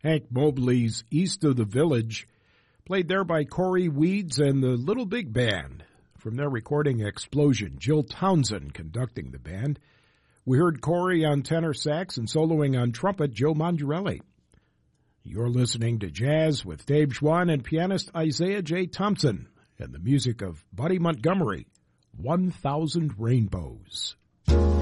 Hank Mobley's East of the Village, played there by Corey Weeds and the Little Big Band. From their recording Explosion, Jill Townsend conducting the band. We heard Corey on tenor sax and soloing on trumpet, Joe Mangiarelli. You're listening to Jazz with Dave Schwann and pianist Isaiah J. Thompson and the music of Buddy Montgomery, 1,000 Rainbows.